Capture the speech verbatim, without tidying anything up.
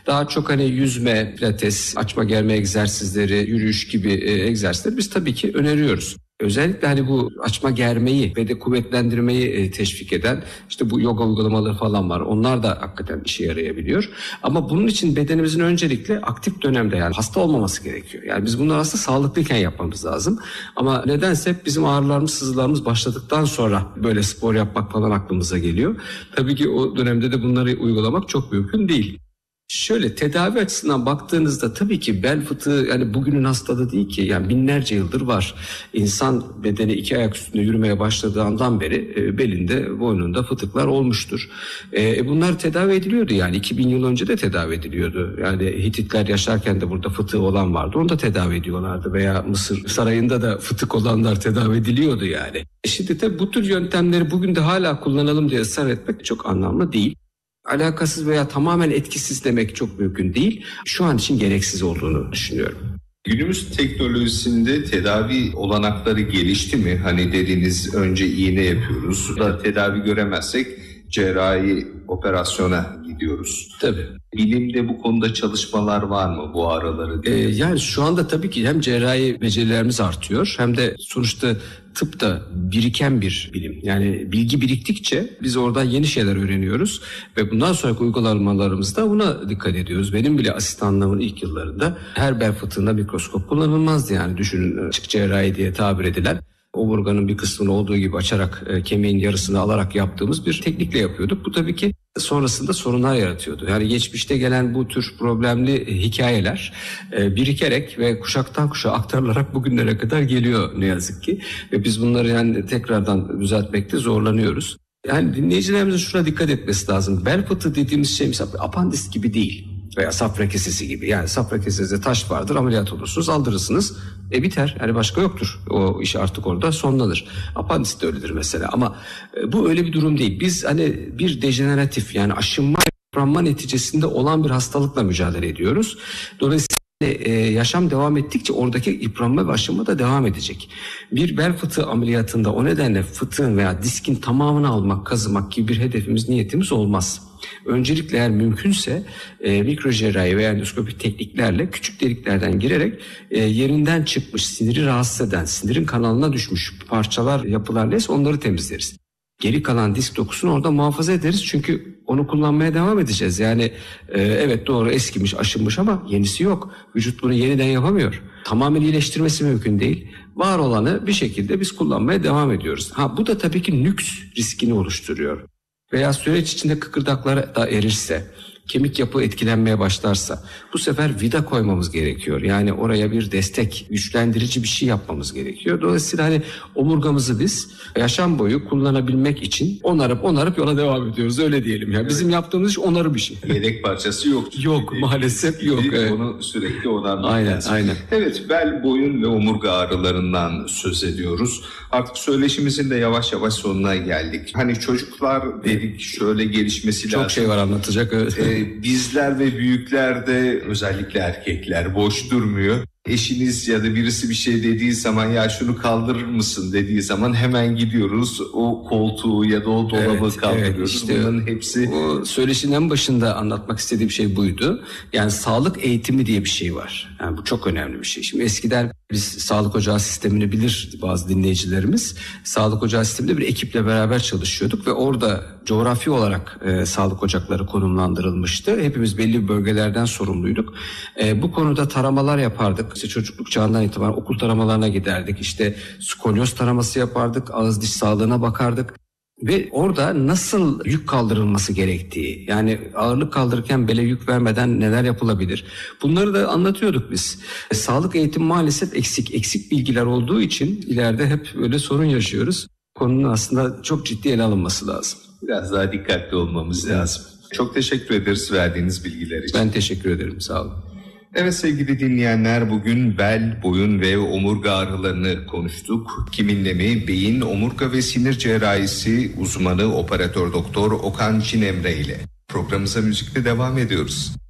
Daha çok hani yüzme, pilates, açma germe egzersizleri, yürüyüş gibi e, egzersizleri biz tabii ki öneriyoruz. Özellikle hani bu açma germeyi ve de kuvvetlendirmeyi e, teşvik eden işte bu yoga uygulamaları falan var. Onlar da hakikaten işe yarayabiliyor. Ama bunun için bedenimizin öncelikle aktif dönemde, yani hasta olmaması gerekiyor. Yani biz bunları aslında sağlıklıyken yapmamız lazım. Ama nedense hep bizim ağrılarımız, sızılarımız başladıktan sonra böyle spor yapmak falan aklımıza geliyor. Tabii ki o dönemde de bunları uygulamak çok mümkün değil. Şöyle tedavi açısından baktığınızda tabii ki bel fıtığı yani bugünün hastalığı değil ki, yani binlerce yıldır var. İnsan bedeni iki ayak üstünde yürümeye başladığı andan beri e, belinde, boynunda fıtıklar olmuştur. E, bunlar tedavi ediliyordu, yani iki bin yıl önce de tedavi ediliyordu. Yani Hititler yaşarken de burada fıtığı olan vardı, onu da tedavi ediyorlardı veya Mısır sarayında da fıtık olanlar tedavi ediliyordu yani. E şimdi tabii bu tür yöntemleri bugün de hala kullanalım diye ısrar etmek çok anlamlı değil. Alakasız veya tamamen etkisiz demek çok mümkün değil. Şu an için gereksiz olduğunu düşünüyorum. Günümüz teknolojisinde tedavi olanakları gelişti mi? Hani dediğiniz önce iğne yapıyoruz. Da tedavi göremezsek cerrahi operasyona gidiyoruz. Tabii. Bilimde bu konuda çalışmalar var mı bu ağrıları? Ee, yani şu anda tabii ki hem cerrahi becerilerimiz artıyor hem de sonuçta tıp da biriken bir bilim. Yani bilgi biriktikçe biz oradan yeni şeyler öğreniyoruz ve bundan sonraki uygulamalarımızda buna dikkat ediyoruz. Benim bile asistanlığımın ilk yıllarında her bel fıtığında mikroskop kullanılmazdı, yani düşünün, açık cerrahi diye tabir edilen. Omurganın bir kısmını olduğu gibi açarak e, kemiğin yarısını alarak yaptığımız bir teknikle yapıyorduk. Bu tabii ki sonrasında sorunlar yaratıyordu. Yani geçmişte gelen bu tür problemli e, hikayeler e, birikerek ve kuşaktan kuşağa aktarılarak bugünlere kadar geliyor ne yazık ki. Ve biz bunları yani tekrardan düzeltmekte zorlanıyoruz. Yani dinleyicilerimizin şuna dikkat etmesi lazım. Bel fıtığı dediğimiz şey mesela apandis gibi değil. Veya safra kesesi gibi. Yani safra kesesinde taş vardır, ameliyat olursunuz, aldırırsınız. E biter. Yani başka yoktur. O iş artık orada sonlanır. Apandis de öyledir mesela. Ama e, bu öyle bir durum değil. Biz hani bir dejeneratif, yani aşınma, yıpranma neticesinde olan bir hastalıkla mücadele ediyoruz. Dolayısıyla e, yaşam devam ettikçe oradaki yıpranma ve aşınma da devam edecek. Bir bel fıtığı ameliyatında o nedenle fıtığın veya diskin tamamını almak, kazımak gibi bir hedefimiz, niyetimiz olmaz. Öncelikle eğer mümkünse e, mikrocerrahi veya endoskopik tekniklerle küçük deliklerden girerek e, yerinden çıkmış, siniri rahatsız eden, sinirin kanalına düşmüş parçalar, yapılar neyse onları temizleriz. Geri kalan disk dokusunu orada muhafaza ederiz çünkü onu kullanmaya devam edeceğiz. Yani e, evet doğru eskimiş, aşınmış ama yenisi yok. Vücut bunu yeniden yapamıyor. Tamamen iyileştirmesi mümkün değil. Var olanı bir şekilde biz kullanmaya devam ediyoruz. Ha bu da tabii ki nüks riskini oluşturuyor. Veya süreç içinde kıkırdaklar da erirse, kemik yapı etkilenmeye başlarsa bu sefer vida koymamız gerekiyor. Yani oraya bir destek, güçlendirici bir şey yapmamız gerekiyor. Dolayısıyla hani omurgamızı biz yaşam boyu kullanabilmek için onarıp onarıp yola devam ediyoruz. Öyle diyelim. Yani evet. Bizim yaptığımız iş onarı bir şey. Yedek parçası yok. Yok maalesef yok. Evet. Onu sürekli onarmak aynen, lazım. Aynen. Evet, bel, boyun ve omurga ağrılarından söz ediyoruz. Artık söyleşimizin de yavaş yavaş sonuna geldik. Hani çocuklar dedik şöyle gelişmesi Çok lazım. Çok şey var anlatacak. Evet. Ee, bizler ve büyükler de, özellikle erkekler boş durmuyor. Eşiniz ya da birisi bir şey dediği zaman ya şunu kaldırır mısın dediği zaman hemen gidiyoruz. O koltuğu ya da o dolabı evet, kaldırıyoruz. Evet, işte bunların hepsi... O söyleşinin başında anlatmak istediğim şey buydu. Yani sağlık eğitimi diye bir şey var. Yani bu çok önemli bir şey. Şimdi eskiden biz sağlık ocağı sistemini bilir bazı dinleyicilerimiz. Sağlık ocağı sisteminde bir ekiple beraber çalışıyorduk ve orada coğrafi olarak e, sağlık ocakları konumlandırılmıştı. Hepimiz belli bölgelerden sorumluyduk. E, bu konuda taramalar yapardık. İşte çocukluk çağından itibaren okul taramalarına giderdik. İşte skolyoz taraması yapardık. Ağız diş sağlığına bakardık. Ve orada nasıl yük kaldırılması gerektiği, yani ağırlık kaldırırken bele yük vermeden neler yapılabilir? Bunları da anlatıyorduk biz. E, sağlık eğitimi maalesef eksik. Eksik bilgiler olduğu için ileride hep böyle sorun yaşıyoruz. Konunun aslında çok ciddi ele alınması lazım. Biraz daha dikkatli olmamız lazım. Çok teşekkür ederiz verdiğiniz bilgiler için. Ben teşekkür ederim, sağ olun. Evet sevgili dinleyenler, bugün bel, boyun ve omurga ağrılarını konuştuk. Kiminle mi? Beyin, omurga ve sinir cerrahisi uzmanı operatör doktor Okan Cinemre ile. Programımıza müzikle devam ediyoruz.